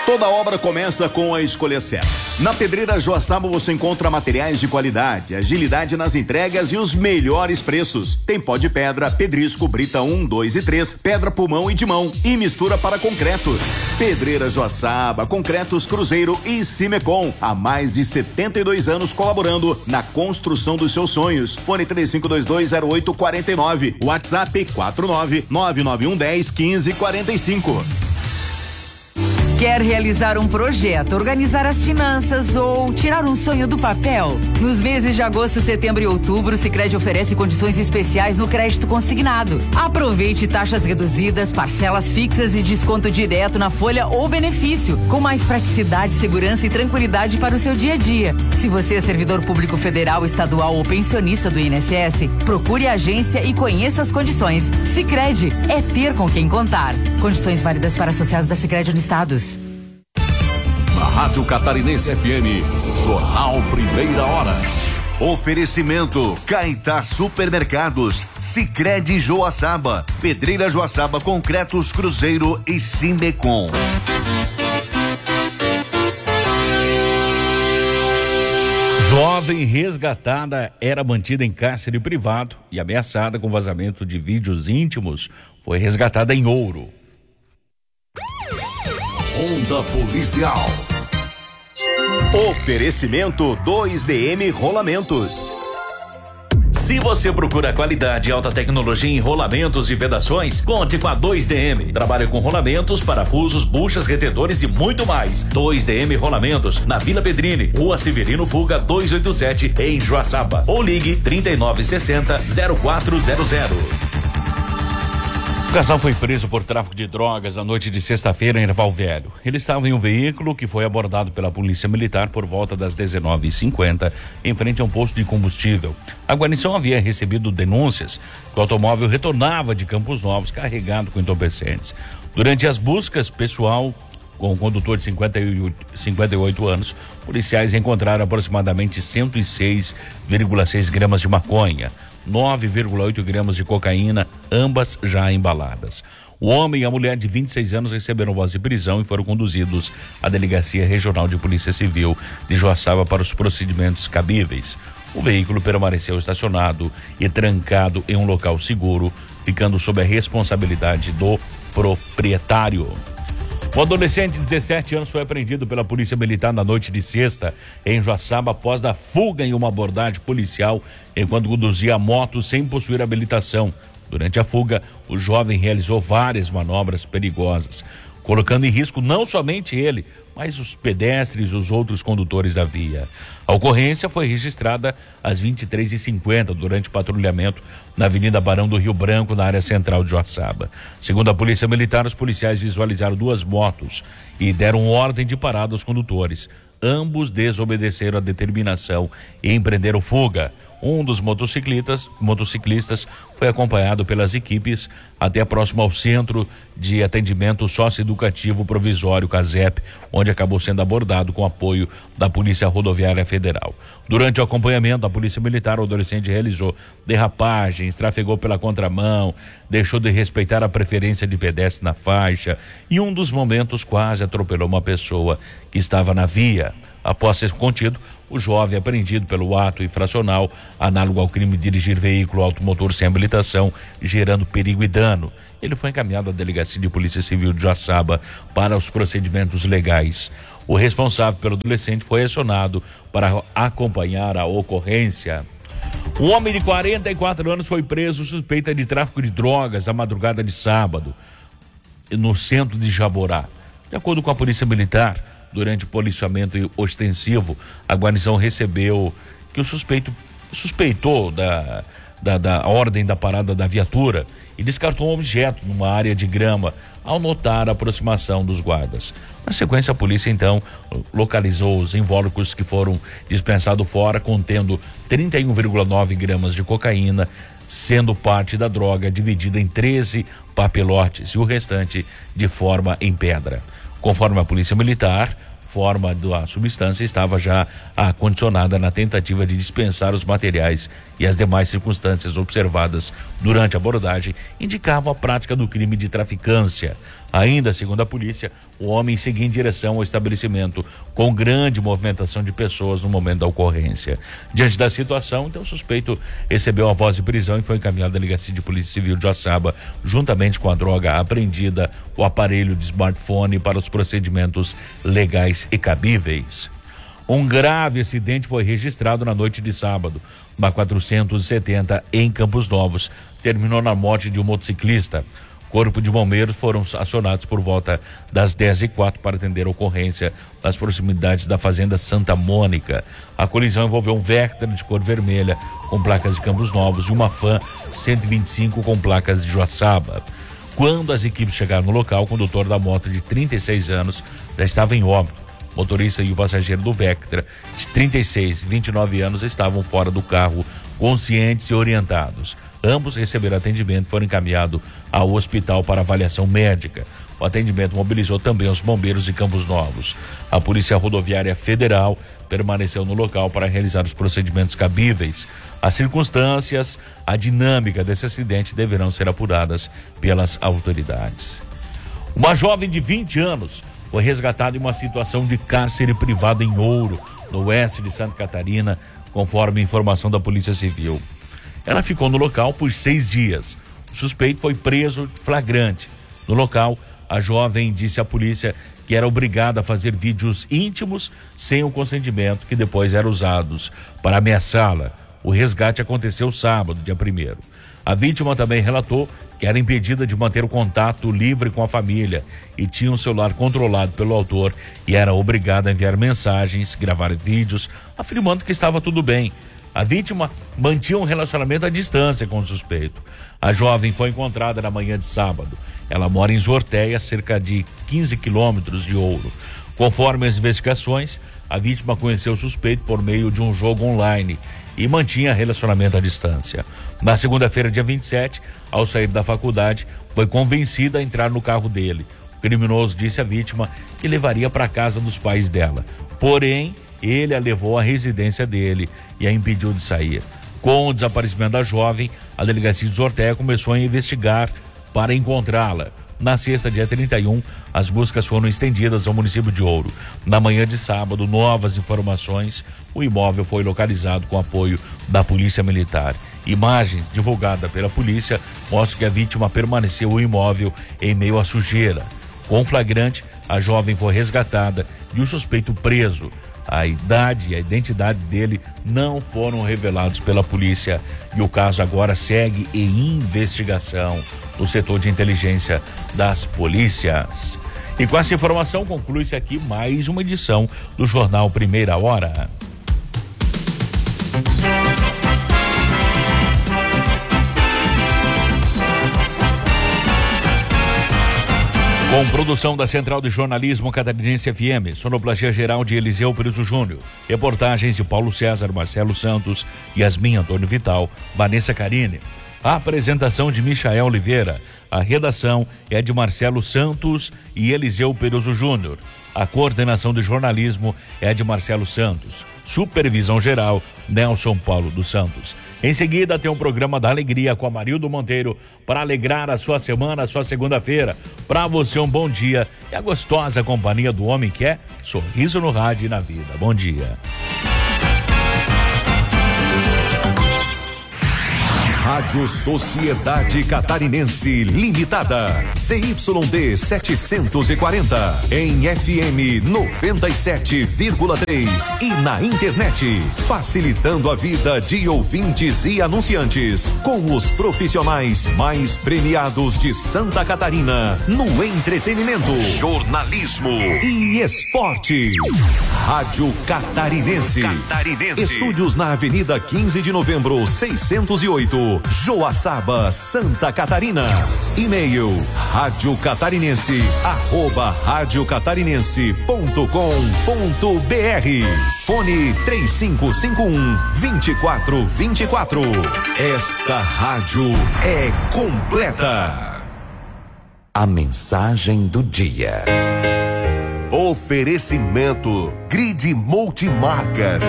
Toda obra começa com a escolha certa. Na Pedreira Joaçaba você encontra materiais de qualidade, agilidade nas entregas e os melhores preços. Tem pó de pedra, pedrisco, brita 1, 2 e 3, pedra pulmão e de mão e mistura para concreto. Pedreira Joaçaba, Concretos Cruzeiro e Cimecom. Há mais de 72 anos colaborando na construção dos seus sonhos. Fone 35220849. WhatsApp 49991101545. Quer realizar um projeto, organizar as finanças ou tirar um sonho do papel? Nos meses de agosto, setembro e outubro, o Sicredi oferece condições especiais no crédito consignado. Aproveite taxas reduzidas, parcelas fixas e desconto direto na folha ou benefício, com mais praticidade, segurança e tranquilidade para o seu dia a dia. Se você é servidor público federal, estadual ou pensionista do INSS, procure a agência e conheça as condições. Sicredi é ter com quem contar. Condições válidas para associados da Sicredi Unistados. Rádio Catarinense FM, Jornal Primeira Hora. Oferecimento Caetá Supermercados, Sicredi Joaçaba, Pedreira Joaçaba, Concretos Cruzeiro e Cimecom. Jovem resgatada era mantida em cárcere privado e ameaçada com vazamento de vídeos íntimos foi resgatada em Ouro. Onda Policial. Oferecimento 2DM Rolamentos. Se você procura qualidade e alta tecnologia em rolamentos e vedações, conte com a 2DM. Trabalha com rolamentos, parafusos, buchas, retentores e muito mais. 2DM Rolamentos, na Vila Pedrini, Rua Severino Fuga 287, em Joaçaba. Ou ligue 3960-0400. O casal foi preso por tráfico de drogas na noite de sexta-feira em Erval Velho. Eles estavam em um veículo que foi abordado pela Polícia Militar por volta das 19h50, em frente a um posto de combustível. A guarnição havia recebido denúncias que o automóvel retornava de Campos Novos carregado com entorpecentes. Durante as buscas, pessoal com o condutor de 58 anos, policiais encontraram aproximadamente 106,6 gramas de maconha, 9,8 gramas de cocaína, ambas já embaladas. O homem e a mulher de 26 anos receberam voz de prisão e foram conduzidos à Delegacia Regional de Polícia Civil de Joaçaba para os procedimentos cabíveis. O veículo permaneceu estacionado e trancado em um local seguro, ficando sob a responsabilidade do proprietário. O adolescente de 17 anos foi apreendido pela Polícia Militar na noite de sexta em Joaçaba após dar fuga em uma abordagem policial enquanto conduzia a moto sem possuir habilitação. Durante a fuga, o jovem realizou várias manobras perigosas, colocando em risco não somente ele, mas os pedestres e os outros condutores da via. A ocorrência foi registrada às 23h50 durante o patrulhamento na Avenida Barão do Rio Branco, na área central de Joaçaba. Segundo a Polícia Militar, os policiais visualizaram duas motos e deram ordem de parada aos condutores. Ambos desobedeceram a determinação e empreenderam fuga. Um dos motociclistas foi acompanhado pelas equipes até próximo ao Centro de Atendimento Socioeducativo Provisório, CASEP, onde acabou sendo abordado com apoio da Polícia Rodoviária Federal. Durante o acompanhamento da Polícia Militar, o adolescente realizou derrapagens, trafegou pela contramão, deixou de respeitar a preferência de pedestre na faixa e, em um dos momentos, quase atropelou uma pessoa que estava na via. Após ser contido, o jovem apreendido pelo ato infracional, análogo ao crime de dirigir veículo automotor sem habilitação, gerando perigo e dano. Ele foi encaminhado à Delegacia de Polícia Civil de Joaçaba para os procedimentos legais. O responsável pelo adolescente foi acionado para acompanhar a ocorrência. Um homem de 44 anos foi preso suspeita de tráfico de drogas na madrugada de sábado, no centro de Jaborá. De acordo com a Polícia Militar, durante o policiamento ostensivo, a guarnição recebeu que o suspeitou da ordem da parada da viatura e descartou um objeto numa área de grama ao notar a aproximação dos guardas. Na sequência, a polícia então localizou os invólucros que foram dispensados fora, contendo 31,9 gramas de cocaína, sendo parte da droga dividida em 13 papelotes e o restante de forma em pedra. Conforme a Polícia Militar, forma da substância estava já acondicionada na tentativa de dispensar os materiais e as demais circunstâncias observadas durante a abordagem indicavam a prática do crime de traficância. Ainda, segundo a polícia, o homem seguia em direção ao estabelecimento com grande movimentação de pessoas no momento da ocorrência. Diante da situação, então, o suspeito recebeu a voz de prisão e foi encaminhado à Delegacia de Polícia Civil de Joaçaba, juntamente com a droga apreendida, o aparelho de smartphone para os procedimentos legais e cabíveis. Um grave acidente foi registrado na noite de sábado, na 470, em Campos Novos. Terminou na morte de um motociclista. Corpo de bombeiros foram acionados por volta das 10h04 para atender a ocorrência nas proximidades da Fazenda Santa Mônica. A colisão envolveu um Vectra de cor vermelha com placas de Campos Novos e uma Fan 125 com placas de Joaçaba. Quando as equipes chegaram no local, o condutor da moto de 36 anos já estava em óbito. O motorista e o passageiro do Vectra, de 36 e 29 anos, estavam fora do carro, conscientes e orientados. Ambos receberam atendimento e foram encaminhados ao hospital para avaliação médica. O atendimento mobilizou também os bombeiros de Campos Novos. A Polícia Rodoviária Federal permaneceu no local para realizar os procedimentos cabíveis. As circunstâncias, a dinâmica desse acidente deverão ser apuradas pelas autoridades. Uma jovem de 20 anos foi resgatada em uma situação de cárcere privado em Ouro, no oeste de Santa Catarina, conforme informação da Polícia Civil. Ela ficou no local por 6 dias. O suspeito foi preso flagrante. No local, a jovem disse à polícia que era obrigada a fazer vídeos íntimos sem o consentimento, que depois eram usados para ameaçá-la. O resgate aconteceu sábado, dia 1º. A vítima também relatou que era impedida de manter o contato livre com a família e tinha um celular controlado pelo autor e era obrigada a enviar mensagens, gravar vídeos, afirmando que estava tudo bem. A vítima mantinha um relacionamento à distância com o suspeito. A jovem foi encontrada na manhã de sábado. Ela mora em Zortéia, cerca de 15 quilômetros de Ouro. Conforme as investigações, a vítima conheceu o suspeito por meio de um jogo online e mantinha relacionamento à distância. Na segunda-feira, dia 27, ao sair da faculdade, foi convencida a entrar no carro dele. O criminoso disse à vítima que levaria para a casa dos pais dela. Porém, ele a levou à residência dele e a impediu de sair. Com o desaparecimento da jovem, a Delegacia de Zortéia começou a investigar para encontrá-la. Na sexta, dia 31, as buscas foram estendidas ao município de Ouro. Na manhã de sábado, novas informações, o imóvel foi localizado com apoio da Polícia Militar. Imagens divulgadas pela polícia mostram que a vítima permaneceu no imóvel em meio à sujeira. Com flagrante, a jovem foi resgatada e o suspeito preso. A idade e a identidade dele não foram revelados pela polícia e o caso agora segue em investigação no setor de inteligência das polícias. E com essa informação conclui-se aqui mais uma edição do Jornal Primeira Hora. Com produção da Central de Jornalismo Catarinense FM, sonoplastia geral de Eliseu Peruso Júnior, reportagens de Paulo César, Marcelo Santos, Yasmin Antônio Vital, Vanessa Carine. A apresentação de Michael Oliveira, a redação é de Marcelo Santos e Eliseu Peruso Júnior. A coordenação de jornalismo é de Marcelo Santos. Supervisão geral, Nelson Paulo dos Santos. Em seguida tem o programa da Alegria com Amarildo Monteiro para alegrar a sua semana, a sua segunda-feira. Para você um bom dia e a gostosa companhia do homem que é sorriso no rádio e na vida. Bom dia. Rádio Sociedade Catarinense Limitada, CYD 740, em FM 97,3 e na internet, facilitando a vida de ouvintes e anunciantes, com os profissionais mais premiados de Santa Catarina, no entretenimento, jornalismo e esporte. Rádio Catarinense. Estúdios na Avenida 15 de Novembro, 608. Joaçaba, Santa Catarina. E-mail radiocatarinense@radiocatarinense.com.br. Fone 3551-2424. Esta rádio é completa. A mensagem do dia. Oferecimento Grid Multimarcas.